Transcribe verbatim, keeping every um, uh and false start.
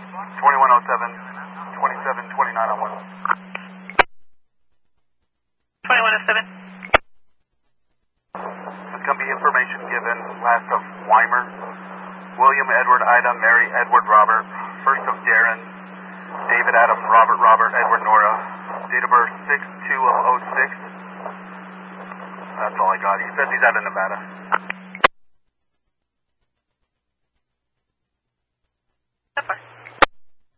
twenty-one oh seven, twenty-seven twenty-nine on one. twenty-one oh seven. This can be information given. Last of Weimer, William Edward Ida Mary Edward Robert, first of Darren, David Adam Robert Robert Edward Nora, date of birth six two of oh six. That's all I got. He says he's out of Nevada.